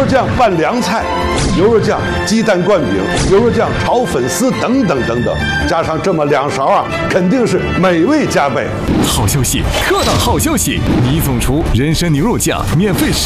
肉酱拌凉菜，牛肉酱鸡蛋灌饼，牛肉酱炒粉丝等等等等，加上这么2勺啊，肯定是美味加倍。 好消息，特大好消息！倪总厨人参牛肉酱免费